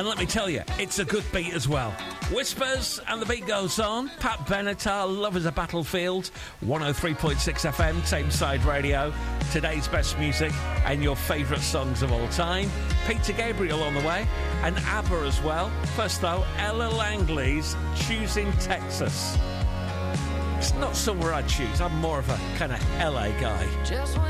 And let me tell you, it's a good beat as well. Whispers, and the beat goes on. Pat Benatar, Love is a Battlefield, 103.6 FM, Tameside Radio. Today's best music and your favourite songs of all time. Peter Gabriel on the way, and ABBA as well. First though, Ella Langley's Choosing Texas. It's not somewhere I'd choose. I'm more of a kind of LA guy. Just when